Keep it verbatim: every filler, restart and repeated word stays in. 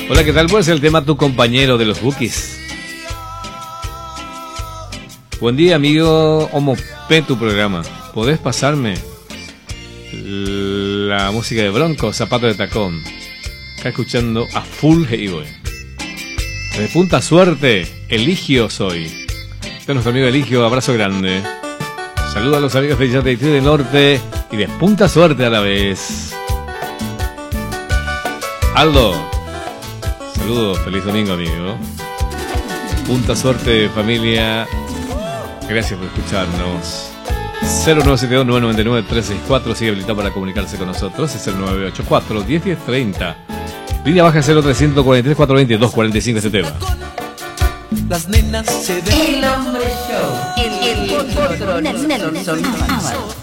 Hola, ¿qué tal? ¿Puede ser el tema Tu compañero de los Bookies? Buen día, amigo Homo P, tu programa. ¿Podés pasarme la música de Bronco, Zapato de Tacón? Acá escuchando a Full Heavy. De punta suerte, Eligio soy. Este es nuestro amigo Eligio, abrazo grande. Saludos a los amigos de Yate del Norte y de punta suerte a la vez. Aldo, saludos, feliz domingo, amigo. Punta suerte, familia. Gracias por escucharnos. cero nueve siete dos, nueve nueve nueve, tres seis cuatro sigue habilitado para comunicarse con nosotros. Es el nueve ocho cuatro, diez diez treinta. Línea baja cero trescientos cuarenta y tres, cuatrocientos veinte, doscientos cuarenta y cinco. Ese tema. Las nenas se ven. El Hombre Show. El, el, el, el, el, el, el, el, el, el, el,